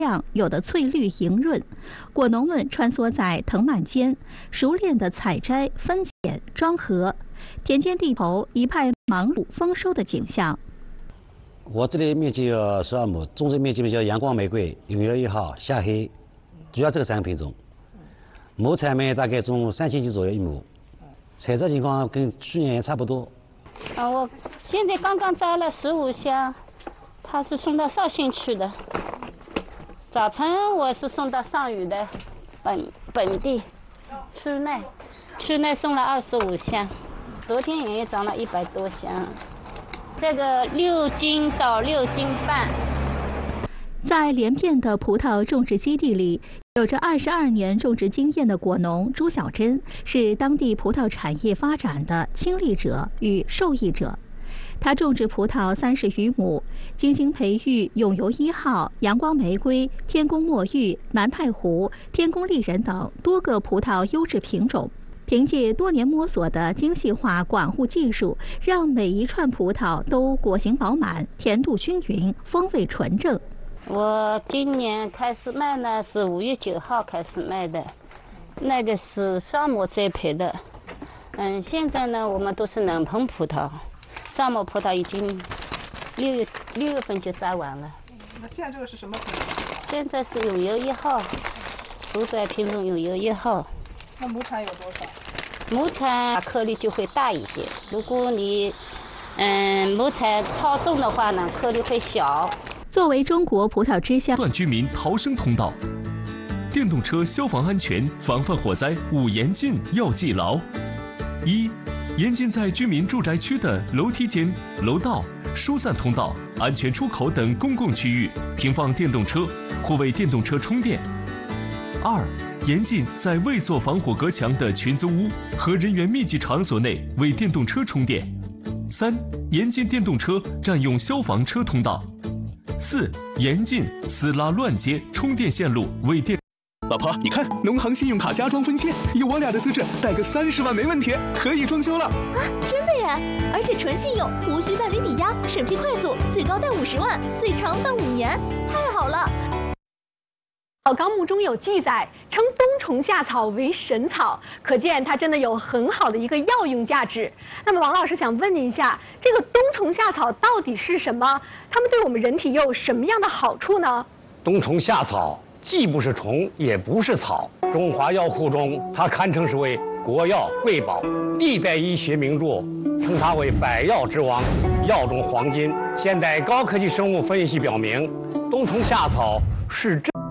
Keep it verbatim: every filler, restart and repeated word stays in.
样，有的翠绿莹润。果农们穿梭在藤蔓间，熟练地采摘、分拣、装盒，田间地头一派忙碌丰收的景象。 我这里面积有十二亩，种植面积叫阳光玫瑰、永耀一号、夏黑，主要这个三个品种。亩产呢大概种三千斤左右一亩，采摘情况跟去年也差不多。 啊，我现在刚刚摘了十五箱，他是送到绍兴去的。早晨我是送到上虞的本本地区内，区内送了二十五箱，昨天也长了一百多箱。这个六斤到六斤半。 在连片的葡萄种植基地里，有着二十二年种植经验的果农朱小珍是当地葡萄产业发展的亲历者与受益者。他种植葡萄三十余亩，精心培育永游一号、阳光玫瑰、天宫墨玉、南太湖、天宫丽人等多个葡萄优质品种。凭借多年摸索的精细化管护技术，让每一串葡萄都果形饱满、甜度均匀、风味纯正。 我今年开始卖呢，是五月九号开始卖的，那个是沙漠栽培的。嗯，现在呢，我们都是冷棚葡萄，沙漠葡萄已经六月六月份就摘完了。 那现在这个是什么品种？ 现在是永游一号，主宰品种永游一号。 那亩产有多少？ 亩产颗粒就会大一点，如果你嗯亩产超重的话呢，颗粒会小。 作为中国葡萄之乡， 断居民逃生通道，电动车消防安全防范火灾五严禁要记牢：一、严禁在居民住宅区的楼梯间、楼道、疏散通道、安全出口等公共区域停放电动车或为电动车充电；二、严禁在未做防火隔墙的群租屋和人员密集场所内为电动车充电；三、严禁电动车占用消防车通道；四、严禁私拉乱接充电线路为电。 老婆，你看，农行信用卡加装分期，以我俩的资质贷个三十万没问题，可以装修了。 啊，真的耶！而且纯信用，无需办理抵押，审批快速，最高贷五十万，最长办五年，太好了。 《纲目》中有记载，称冬虫夏草为神草，可见它真的有很好的一个药用价值。那么，王老师想问您一下，这个冬虫夏草到底是什么？它们对我们人体又有什么样的好处呢？ 冬虫夏草既不是虫，也不是草，中华药库中它堪称是为国药瑰宝，历代医学名著称它为百药之王，药中黄金。现代高科技生物分析表明，冬虫夏草是真。